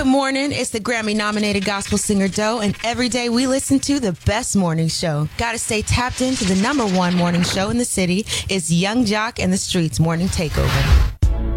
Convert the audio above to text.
Good morning. It's the Grammy-nominated gospel singer Doe, and every day we listen to the best morning show. Gotta stay tapped into the #1 morning show in the city. It's Young Jock and the Streets Morning Takeover.